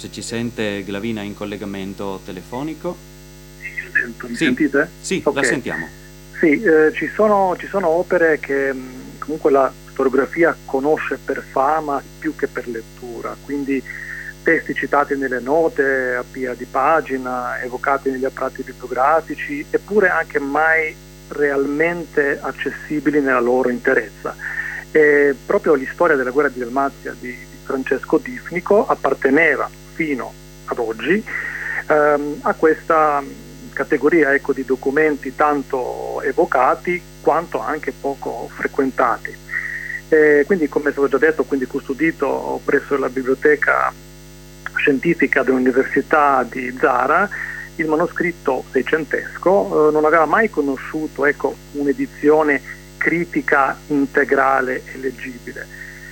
se ci sente Glavina in collegamento telefonico. Io sento, mi Sì, sentite? sì, Ok. la sentiamo. Sì, ci sono opere che comunque la storiografia conosce per fama più che per lettura, quindi testi citati nelle note a piè di pagina, evocati negli appratti bibliografici, eppure anche mai realmente accessibili nella loro interezza. E proprio l'Storia della guerra di Dalmazia di Francesco Diffnico apparteneva fino ad oggi a questa categoria, ecco, di documenti tanto evocati quanto anche poco frequentati. Quindi, come è stato già detto, quindi custodito presso la biblioteca scientifica dell'Università di Zara, il manoscritto seicentesco non aveva mai conosciuto, ecco, un'edizione critica integrale e leggibile,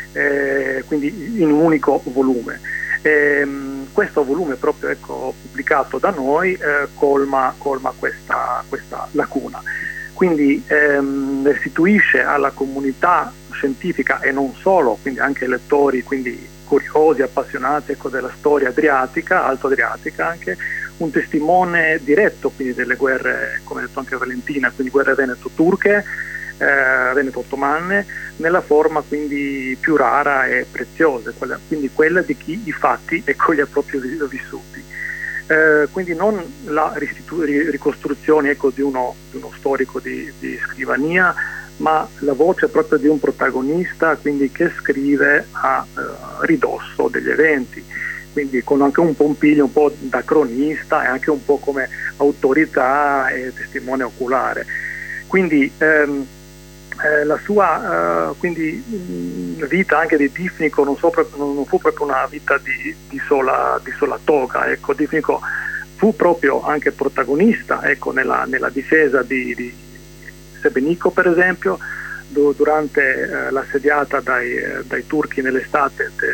quindi in un unico volume. Questo volume proprio, ecco, pubblicato da noi colma questa lacuna. Quindi restituisce alla comunità scientifica e non solo, quindi anche ai lettori, quindi curiosi, appassionati, ecco, della storia adriatica, alto-adriatica anche, un testimone diretto quindi delle guerre, come ha detto anche Valentina, quindi guerre veneto-turche, veneto-ottomane, nella forma quindi più rara e preziosa, quindi quella di chi i fatti, ecco, li ha proprio vissuti. Quindi non la ricostruzione, ecco, di uno storico di scrivania, ma la voce proprio di un protagonista, quindi che scrive a ridosso degli eventi, quindi con anche un Pompiglio un po' da cronista e anche un po' come autorità e testimone oculare. Quindi la sua vita anche di Diffnico non fu proprio una vita di sola toga, ecco. Diffnico fu proprio anche protagonista, ecco, nella difesa di Sebenico, per esempio, durante l'assediata dai turchi nell'estate del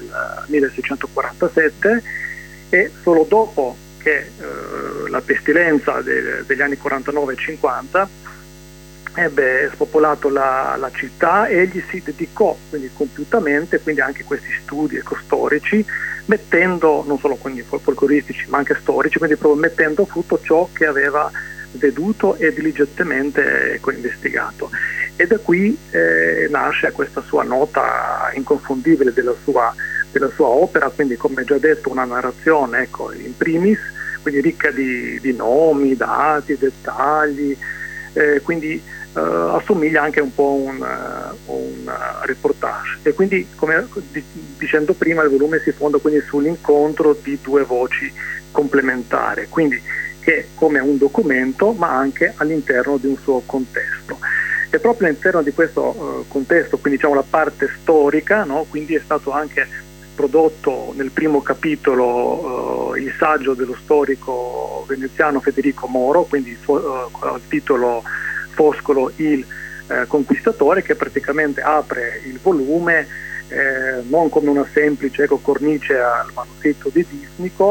1647, e solo dopo che la pestilenza degli anni 49 e 50 ebbe spopolato la città, egli si dedicò quindi compiutamente, quindi anche questi studi storici, mettendo non solo quindi folcloristici ma anche storici, quindi proprio mettendo a frutto ciò che aveva veduto e diligentemente investigato. E da qui nasce questa sua nota inconfondibile della sua opera, quindi, come già detto, una narrazione, ecco, in primis, quindi ricca di nomi, dati, dettagli, quindi assomiglia anche un po' a un reportage. E quindi, come dicendo prima, il volume si fonda quindi sull'incontro di due voci complementari, quindi che come un documento ma anche all'interno di un suo contesto. E proprio all'interno di questo contesto, quindi diciamo la parte storica, no? Quindi è stato anche prodotto nel primo capitolo il saggio dello storico veneziano Federico Moro, quindi il titolo Foscolo il conquistatore, che praticamente apre il volume non come una semplice cornice al manoscritto di Diffnico,